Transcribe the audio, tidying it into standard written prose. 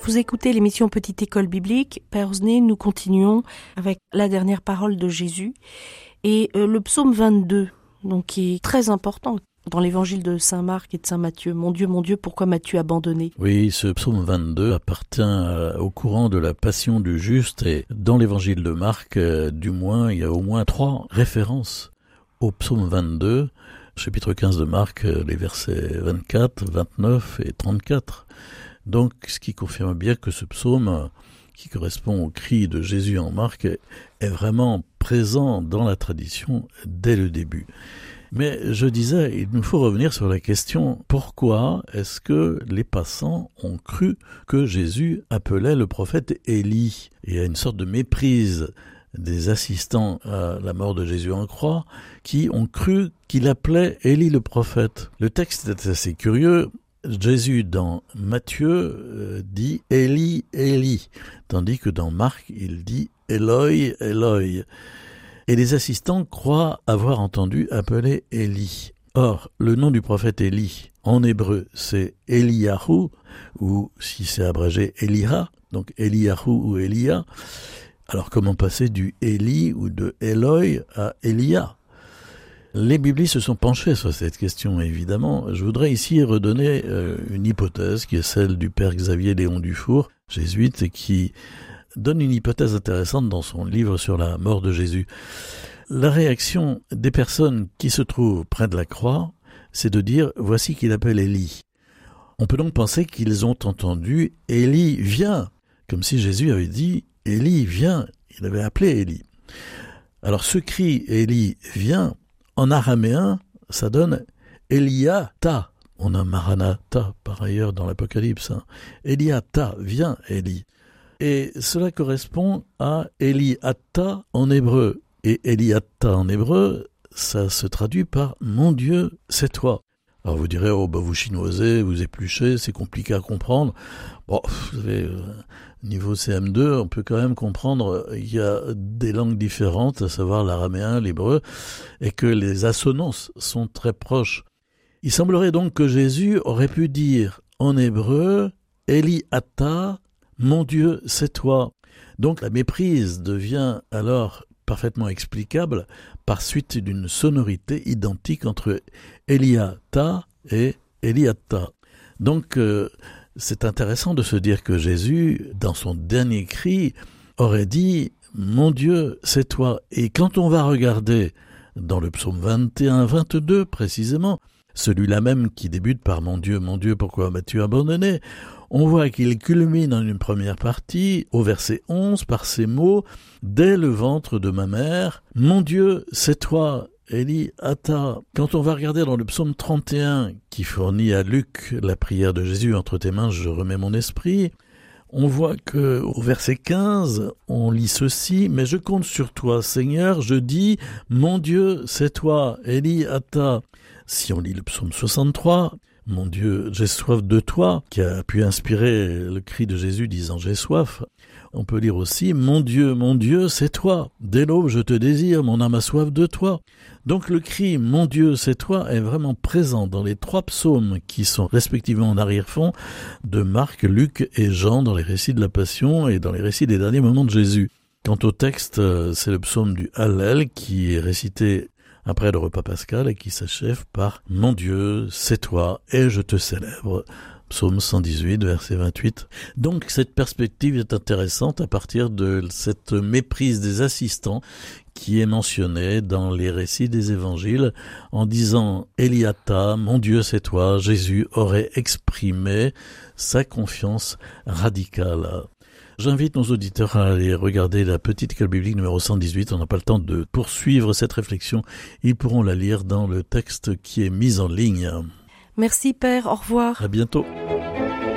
Vous écoutez l'émission Petite École Biblique. Père Osné, nous continuons avec la dernière parole de Jésus et le psaume 22, donc qui est très important dans l'évangile de Saint Marc et de Saint Matthieu. Mon Dieu, pourquoi m'as-tu abandonné ? Oui, ce psaume 22 appartient au courant de la passion du juste et dans l'évangile de Marc, du moins, il y a au moins 3 références au psaume 22, chapitre 15 de Marc, les versets 24, 29 et 34. Donc, ce qui confirme bien que ce psaume, qui correspond au cri de Jésus en Marc, est vraiment présent dans la tradition dès le début. Mais je disais, il nous faut revenir sur la question, pourquoi est-ce que les passants ont cru que Jésus appelait le prophète Élie ? Il y a une sorte de méprise des assistants à la mort de Jésus en croix qui ont cru qu'il appelait Élie le prophète. Le texte est assez curieux. Jésus, dans Matthieu, dit « Élie, Élie », tandis que dans Marc, il dit « Eloi, Eloi ». Et les assistants croient avoir entendu appeler Élie. Or, le nom du prophète Élie, en hébreu, c'est Eliyahu, ou si c'est abrégé, Eliha, donc Eliyahu ou Elia. Alors, comment passer du Élie ou de Eloi à Elia ? Les biblistes se sont penchés sur cette question, évidemment. Je voudrais ici redonner une hypothèse qui est celle du père Xavier Léon Dufour, jésuite, et qui donne une hypothèse intéressante dans son livre sur la mort de Jésus. La réaction des personnes qui se trouvent près de la croix, c'est de dire « voici qu'il appelle Élie ». On peut donc penser qu'ils ont entendu « Élie, viens », comme si Jésus avait dit « Élie, viens », il avait appelé Élie. Alors ce cri « Élie, viens », en araméen, ça donne Eliata. On a Maranatha par ailleurs dans l'Apocalypse. Eliata, viens Élie. Et cela correspond à Eliata en hébreu. Et Eliata en hébreu, ça se traduit par Mon Dieu, c'est toi. Alors vous direz, vous chinoisez, vous épluchez, c'est compliqué à comprendre. Bon, vous savez, niveau CM2, on peut quand même comprendre, il y a des langues différentes, à savoir l'araméen, l'hébreu, et que les assonances sont très proches. Il semblerait donc que Jésus aurait pu dire en hébreu, Eliata, mon Dieu, c'est toi. Donc la méprise devient alors parfaitement explicable par suite d'une sonorité identique entre Eliata et Eliata. Donc c'est intéressant de se dire que Jésus, dans son dernier cri, aurait dit « Mon Dieu, c'est toi ». Et quand on va regarder dans le psaume 21, 22 précisément, celui-là même qui débute par « Mon Dieu, pourquoi m'as-tu abandonné ?» on voit qu'il culmine en une première partie, au verset 11, par ces mots « Dès le ventre de ma mère, mon Dieu, c'est toi, Eliata ». Quand on va regarder dans le psaume 31, qui fournit à Luc la prière de Jésus « Entre tes mains, je remets mon esprit », on voit que au verset 15, on lit ceci « Mais je compte sur toi, Seigneur, je dis « Mon Dieu, c'est toi, Eliata ». Si on lit le psaume 63, mon Dieu, j'ai soif de toi, qui a pu inspirer le cri de Jésus disant j'ai soif. On peut lire aussi mon Dieu, c'est toi. Dès l'aube, je te désire, mon âme a soif de toi. Donc le cri mon Dieu, c'est toi est vraiment présent dans les 3 psaumes qui sont respectivement en arrière-fond de Marc, Luc et Jean dans les récits de la Passion et dans les récits des derniers moments de Jésus. Quant au texte, c'est le psaume du Hallel qui est récité après le repas pascal et qui s'achève par « Mon Dieu, c'est toi, et je te célèbre ». Psaume 118, verset 28. Donc cette perspective est intéressante à partir de cette méprise des assistants qui est mentionnée dans les récits des évangiles en disant « Eliata, mon Dieu, c'est toi ». Jésus aurait exprimé sa confiance radicale. J'invite nos auditeurs à aller regarder la Petite École Biblique numéro 118. On n'a pas le temps de poursuivre cette réflexion. Ils pourront la lire dans le texte qui est mis en ligne. Merci Père, au revoir. À bientôt.